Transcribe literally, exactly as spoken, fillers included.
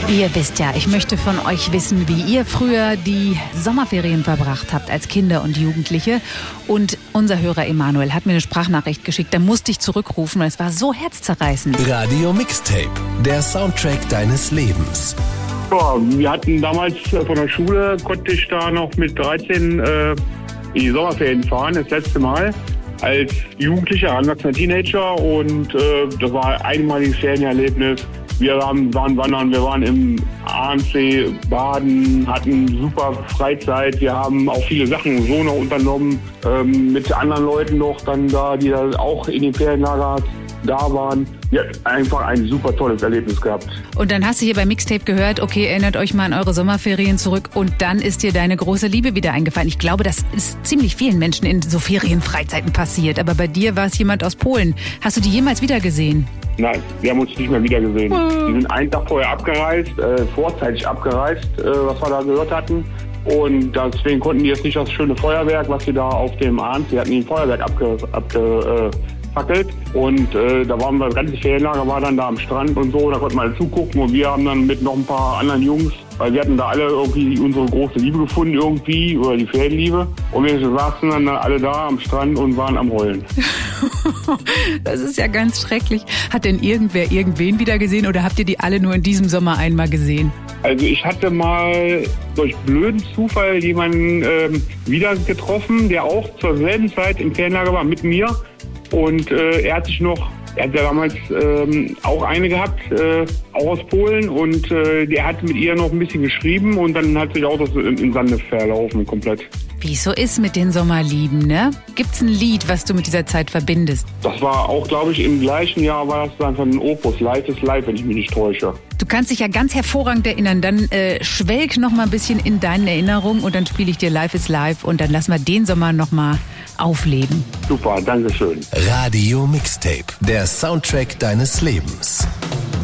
Ihr wisst ja, ich möchte von euch wissen, wie ihr früher die Sommerferien verbracht habt als Kinder und Jugendliche. Und unser Hörer Emanuel hat mir eine Sprachnachricht geschickt, da musste ich zurückrufen, weil es war so herzzerreißend. Radio Mixtape, der Soundtrack deines Lebens. Ja, wir hatten damals von der Schule, konnte ich da noch mit dreizehn äh, in die Sommerferien fahren, das letzte Mal. Als Jugendlicher, heranwachsender Teenager, und äh, das war ein einmaliges Ferienerlebnis. Wir haben, waren wandern, wir waren im Ahrensee baden, hatten super Freizeit. Wir haben auch viele Sachen so noch unternommen, ähm, mit anderen Leuten noch dann da, die da auch in den Ferienlager da waren. Ja, einfach ein super tolles Erlebnis gehabt. Und dann hast du hier bei Mixtape gehört, okay, erinnert euch mal an eure Sommerferien zurück, und dann ist dir deine große Liebe wieder eingefallen. Ich glaube, das ist ziemlich vielen Menschen in so Ferienfreizeiten passiert, aber bei dir war es jemand aus Polen. Hast du die jemals wieder gesehen? Nein, wir haben uns nicht mehr wieder gesehen. Oh. Die sind einen Tag vorher abgereist, äh, vorzeitig abgereist, äh, was wir da gehört hatten. Und deswegen konnten die jetzt nicht das schöne Feuerwerk, was sie da auf dem Ahrensee, sie hatten ein Feuerwerk abge, abge, äh, fackelt. Und äh, da waren wir, das ganze Ferienlager war dann da am Strand und so, da konnten wir alle zugucken, und wir haben dann mit noch ein paar anderen Jungs, weil wir hatten da alle irgendwie unsere große Liebe gefunden irgendwie, oder die Ferienliebe, und wir saßen dann alle da am Strand und waren am Heulen. Das ist ja ganz schrecklich. Hat denn irgendwer irgendwen wieder gesehen, oder habt ihr die alle nur in diesem Sommer einmal gesehen? Also ich hatte mal durch blöden Zufall jemanden ähm, wieder getroffen, der auch zur selben Zeit im Ferienlager war mit mir. Und äh, er hat sich noch, er hat ja damals ähm, auch eine gehabt, äh, auch aus Polen, und äh, der hat mit ihr noch ein bisschen geschrieben, und dann hat sich auch das in, in Sande verlaufen komplett. Wie es so ist mit den Sommerlieben, ne? Gibt's ein Lied, was du mit dieser Zeit verbindest? Das war auch, glaube ich, im gleichen Jahr war das dann von den Opus, Life is Life, wenn ich mich nicht täusche. Du kannst dich ja ganz hervorragend erinnern. Dann äh, schwelg noch mal ein bisschen in deinen Erinnerungen, und dann spiele ich dir Life is Life, und dann lassen wir den Sommer noch mal aufleben. Super, danke schön. Radio Mixtape, der Soundtrack deines Lebens.